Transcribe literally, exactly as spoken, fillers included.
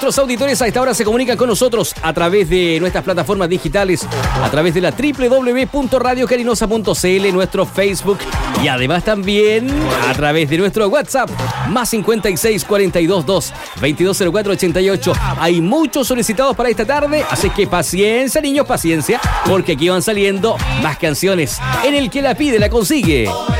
Nuestros auditores a esta hora se comunican con nosotros a través de nuestras plataformas digitales, a través de la doble u doble u doble u punto radio carinosa punto c l, nuestro Facebook y además también a través de nuestro WhatsApp, más cincuenta y seis, cuarenta y dos, dos, veintidós cero cuatro, ochenta y ocho. Hay muchos solicitados para esta tarde, así que paciencia, niños, paciencia, porque aquí van saliendo más canciones. En el que la pide, la consigue.